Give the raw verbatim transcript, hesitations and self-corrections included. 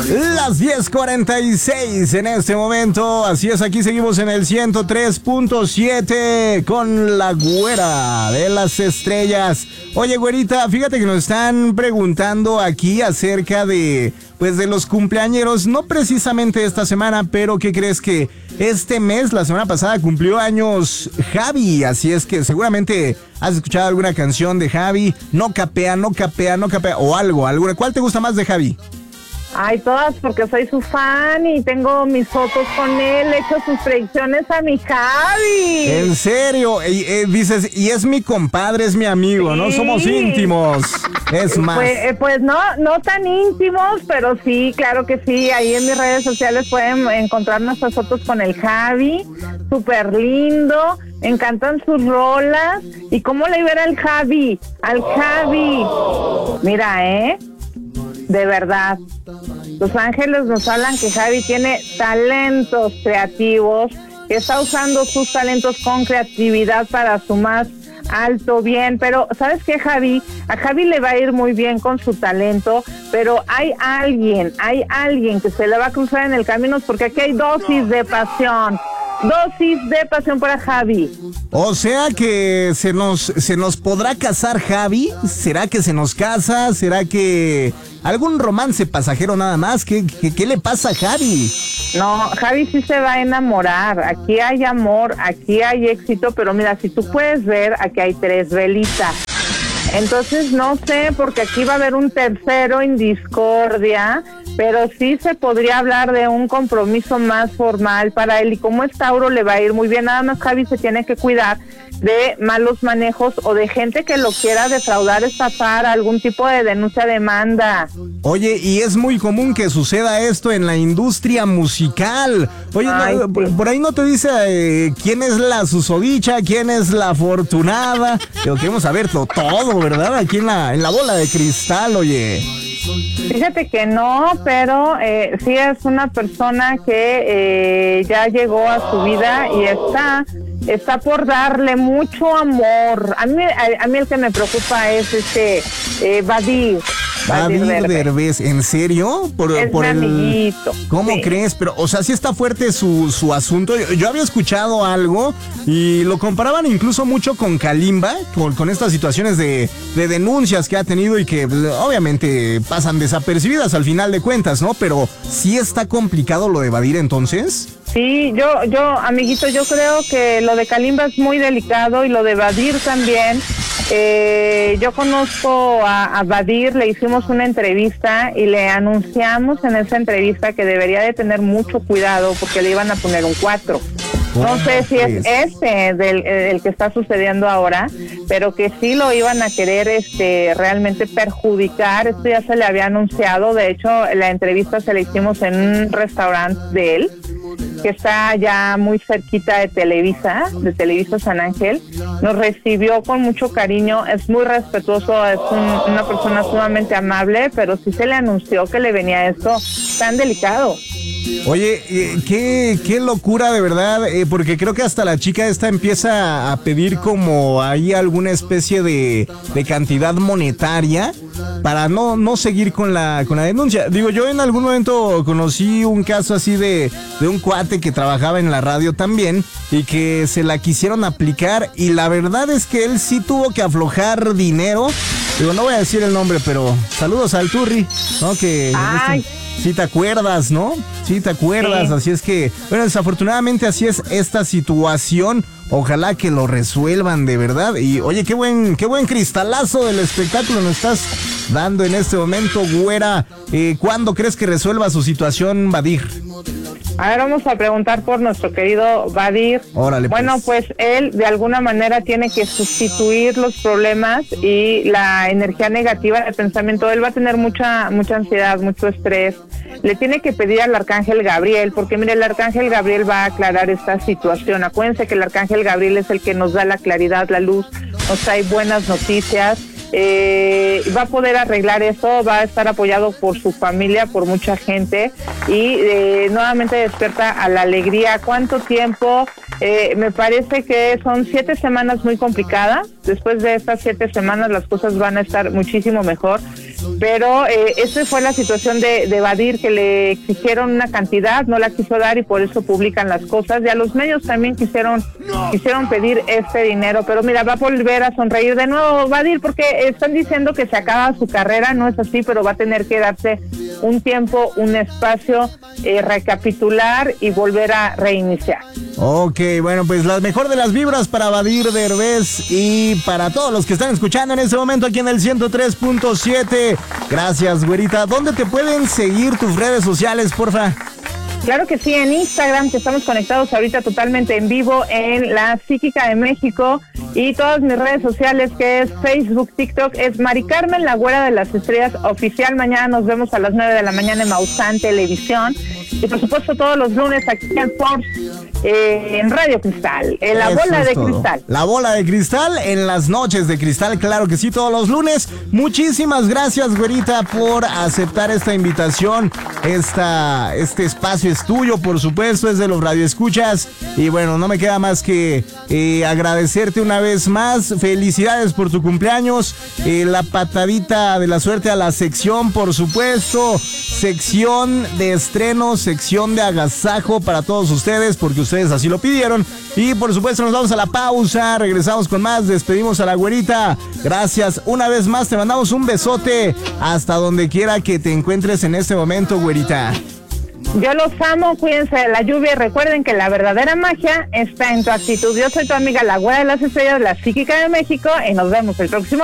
Las diez cuarenta y seis en este momento. Así es, aquí seguimos en el ciento tres punto siete con la güera de las estrellas. Oye, güerita, fíjate que nos están preguntando aquí acerca de, pues, de los cumpleañeros, no precisamente esta semana, pero ¿qué crees? Que este mes, la semana pasada, cumplió años Javi, así es que seguramente has escuchado alguna canción de Javi. No capea, no capea, no capea, o algo, alguna. ¿Cuál te gusta más de Javi? Ay, todas, porque soy su fan y tengo mis fotos con él, he hecho sus predicciones a mi Javi. ¿En serio? Y, eh, dices, y es mi compadre, es mi amigo, sí. ¿No? Somos íntimos, es más. Pues, eh, pues no, no tan íntimos, pero sí, claro que sí, ahí en mis redes sociales pueden encontrar nuestras fotos con el Javi, súper lindo, me encantan sus rolas. ¿Y cómo le iba al Javi? Al Javi. Mira, ¿eh? De verdad, los ángeles nos hablan que Javi tiene talentos creativos, que está usando sus talentos con creatividad para su más alto bien, pero ¿sabes qué, Javi? A Javi le va a ir muy bien con su talento, pero hay alguien, hay alguien que se le va a cruzar en el camino, porque aquí hay dosis de pasión. Dosis de pasión para Javi. O sea que se nos, se nos podrá casar Javi. ¿Será que se nos casa? ¿Será que algún romance pasajero nada más? ¿Qué, qué, qué le pasa a Javi? No, Javi sí se va a enamorar. Aquí hay amor, aquí hay éxito, pero mira, si tú puedes ver, aquí hay tres velitas. Entonces no sé, porque aquí va a haber un tercero en discordia, pero sí se podría hablar de un compromiso más formal para él, y como es Tauro le va a ir muy bien. Nada más Javi se tiene que cuidar de malos manejos o de gente que lo quiera defraudar, estafar, algún tipo de denuncia, demanda. Oye, y es muy común que suceda esto en la industria musical. Oye, Ay, no, sí. por, por ahí no te dice eh, quién es la susodicha, quién es la afortunada. Pero queremos saber todo, todo, ¿verdad? Aquí en la, en la bola de cristal, oye. Fíjate que no, pero eh, sí es una persona que eh, ya llegó a su vida y está está por darle mucho amor. A mí a, a mí el que me preocupa es este eh, Badir. Badir Derbez, ¿en serio? Por, es por mi el... amiguito. ¿Cómo sí. crees? Pero, o sea, sí está fuerte su, su asunto. Yo, yo había escuchado algo y lo comparaban incluso mucho con Kalimba, con, con estas situaciones de, de denuncias que ha tenido y que obviamente pasan desapercibidas al final de cuentas, ¿no? Pero sí está complicado lo de Badir, entonces. Sí, yo, yo, amiguito, yo creo que lo de Kalimba es muy delicado y lo de Badir también. Eh, yo conozco a, a Badir, le hicimos una entrevista y le anunciamos en esa entrevista que debería de tener mucho cuidado porque le iban a poner un cuatro. No sé si es este del el que está sucediendo ahora, pero que sí lo iban a querer este realmente perjudicar. Esto ya se le había anunciado. De hecho, la entrevista se la hicimos en un restaurante de él, que está ya muy cerquita de Televisa, de Televisa San Ángel. Nos recibió con mucho cariño, es muy respetuoso, es un, una persona sumamente amable, pero sí se le anunció que le venía esto tan delicado. Oye, eh, qué, qué locura de verdad, eh, porque creo que hasta la chica esta empieza a pedir como ahí alguna especie de, de cantidad monetaria para no, no seguir con la, con la denuncia. Digo, yo en algún momento conocí un caso así de, de un cuate que trabajaba en la radio también y que se la quisieron aplicar y la verdad es que él sí tuvo que aflojar dinero. Digo, no voy a decir el nombre, pero saludos al Turri, ¿no? Que... Ay. Sí te acuerdas, ¿no? Sí te acuerdas, sí. Así es que, bueno, desafortunadamente así es esta situación. Ojalá que lo resuelvan de verdad. Y oye, qué buen, qué buen cristalazo del espectáculo nos estás dando en este momento, güera. Eh, ¿Cuándo crees que resuelva su situación, Badir? A ver, vamos a preguntar por nuestro querido Badir. Órale, bueno, pues. pues él de alguna manera tiene que sustituir los problemas y la energía negativa del pensamiento. Él va a tener mucha mucha ansiedad, mucho estrés. Le tiene que pedir al arcángel Gabriel, porque mire, el arcángel Gabriel va a aclarar esta situación. Acuérdense que el arcángel Gabriel es el que nos da la claridad, la luz, nos trae buenas noticias. Eh, va a poder arreglar eso, va a estar apoyado por su familia, por mucha gente y eh, nuevamente despierta a la alegría. ¿Cuánto tiempo? Eh, me parece que son siete semanas muy complicadas. Después de estas siete semanas las cosas van a estar muchísimo mejor. pero eh, esa fue la situación de, de Badir, que le exigieron una cantidad, no la quiso dar y por eso publican las cosas. Ya los medios también quisieron quisieron pedir este dinero, pero mira, va a volver a sonreír de nuevo Badir, porque están diciendo que se acaba su carrera, no es así, pero va a tener que darse un tiempo, un espacio, eh, recapitular y volver a reiniciar. Ok, bueno, pues la mejor de las vibras para Badir Derbez y para todos los que están escuchando en este momento aquí en el ciento tres punto siete. Gracias, güerita. ¿Dónde te pueden seguir tus redes sociales, porfa? Claro que sí, en Instagram, que estamos conectados ahorita totalmente en vivo en La Psíquica de México, y todas mis redes sociales, que es Facebook, TikTok, es Mari Carmen, la güera de las estrellas oficial. Mañana nos vemos a las nueve de la mañana en Maussan Televisión, y por supuesto todos los lunes aquí en Fox, eh, en Radio Cristal, en La Eso Bola es de todo. Cristal. La Bola de Cristal en las noches de Cristal, claro que sí, todos los lunes. Muchísimas gracias, güerita, por aceptar esta invitación. Esta, este espacio es tuyo, por supuesto, es de los radioescuchas. Y bueno, no me queda más que eh, agradecerte una vez más. Felicidades por tu cumpleaños. Eh, la patadita de la suerte a la sección, por supuesto. Sección de estreno, sección de agasajo para todos ustedes, porque ustedes así lo pidieron. Y por supuesto nos vamos a la pausa, regresamos con más, despedimos a la güerita. Gracias una vez más, te mandamos un besote hasta donde quiera que te encuentres en este momento, güerita. Yo los amo, cuídense de la lluvia y recuerden que la verdadera magia está en tu actitud. Yo soy tu amiga, la güera de las estrellas, la Psíquica de México, y nos vemos el próximo